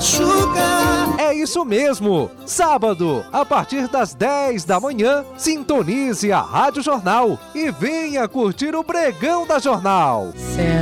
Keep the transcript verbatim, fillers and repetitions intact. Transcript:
machucar. É isso mesmo! Sábado, a partir das dez da manhã, sintonize a Rádio Jornal e venha curtir o Pregão da Jornal.